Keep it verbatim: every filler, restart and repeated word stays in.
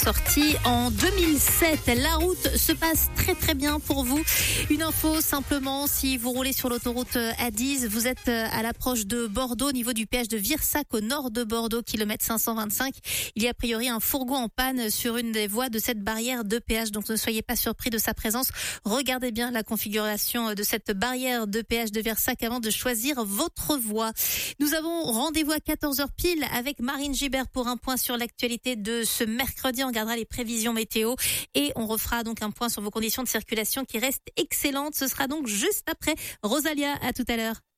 Sortie en deux mille sept, la route se passe très très bien pour vous. Une info simplement, si vous roulez sur l'autoroute A dix, vous êtes à l'approche de Bordeaux, au niveau du péage de Virsac au nord de Bordeaux, kilomètre cinq cent vingt-cinq. Il y a a priori un fourgon en panne sur une des voies de cette barrière de péage, donc ne soyez pas surpris de sa présence. Regardez bien la configuration de cette barrière de péage de Virsac avant de choisir votre voie. Nous avons rendez-vous à quatorze heures pile avec Marine Gibert pour un point sur l'actualité de ce mercredi. On regardera les prévisions météo et on refera donc un point sur vos conditions de circulation qui restent excellentes. Ce sera donc juste après Rosalia. À tout à l'heure.